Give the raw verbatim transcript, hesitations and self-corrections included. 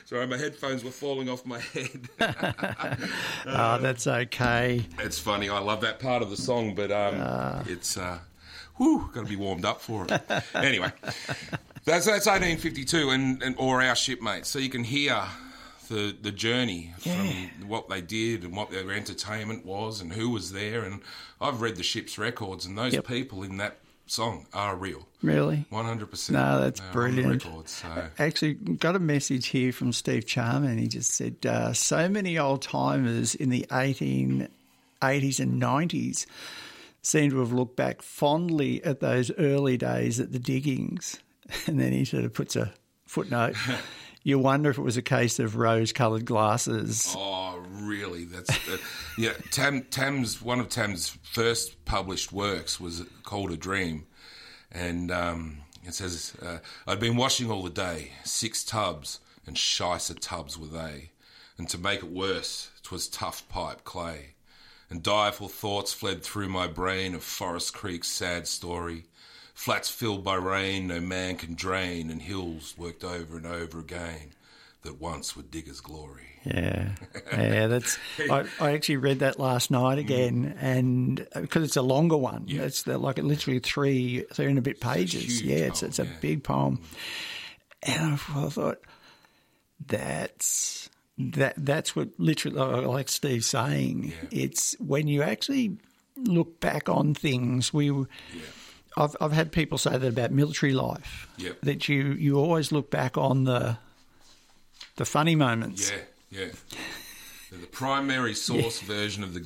Sorry, my headphones were falling off my head. Oh, that's okay. It's funny. I love that part of the song, but um, uh. it's, uh, whew, got to be warmed up for it. Anyway, that's that's eighteen fifty-two, and, and or Our Shipmates. So you can hear the the journey yeah. from what they did and what their entertainment was and who was there. And I've read the ship's records, and those yep. people in that song are real. Really? one hundred percent. No, that's uh, brilliant. Records, so. I actually got a message here from Steve Charman. He just said, uh, so many old-timers in the eighteen eighties and nineties seem to have looked back fondly at those early days at the diggings. And then he sort of puts a footnote. You wonder if it was a case of rose-coloured glasses. Oh, really? That's uh, yeah. Tam Tam's one of Tam's first published works was called A Dream, and um, it says, uh, "I'd been washing all the day, six tubs, and shicer tubs were they, and to make it worse, 'twas tough pipe clay, and direful thoughts fled through my brain of Forest Creek's sad story." Flats filled by rain no man can drain, and hills worked over and over again that once were diggers' glory. Yeah, yeah. That's. I, I actually read that last night again, mm. and because it's a longer one, yeah. it's the, like literally three, three and a bit pages. It's yeah, it's poem, it's a yeah. big poem, and I thought that's that that's what literally, like Steve's saying, yeah. it's when you actually look back on things. We. Yeah. I've I've had people say that about military life. Yep. That you, you always look back on the the funny moments. Yeah, yeah. The primary source yeah. version of the